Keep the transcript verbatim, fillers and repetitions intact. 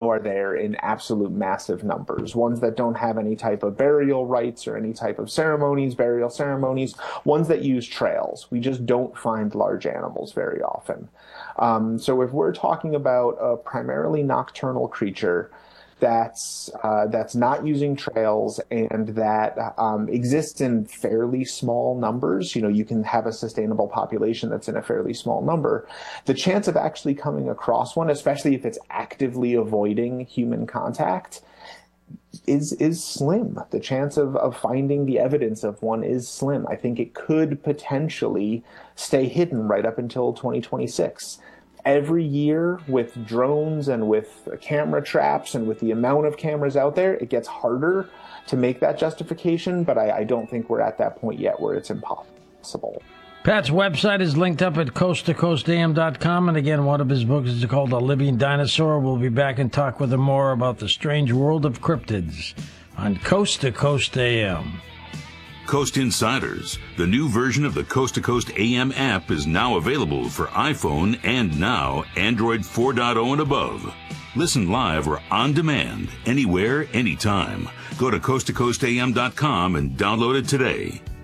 know are there in absolute massive numbers, ones that don't have any type of burial rites or any type of ceremonies, burial ceremonies, ones that use trails. We just don't find large animals very often. Um, so if we're talking about a primarily nocturnal creature that's uh, that's not using trails and that um, exists in fairly small numbers, you know, you can have a sustainable population that's in a fairly small number. The chance of actually coming across one, especially if it's actively avoiding human contact, is is slim. The chance of, of finding the evidence of one is slim. I think it could potentially stay hidden right up until twenty twenty-six. Every year with drones and with camera traps and with the amount of cameras out there, it gets harder to make that justification, but I, I don't think we're at that point yet where it's impossible. Pat's website is linked up at coast to coast a m dot com, and again, one of his books is called A Living Dinosaur. We'll be back and talk with him more about the strange world of cryptids on Coast to Coast A M. Coast Insiders, the new version of the Coast to Coast A M app, is now available for iPhone and now Android four point oh and above. Listen live or on demand, anywhere, anytime. Go to coast to coast a m dot com and download it today.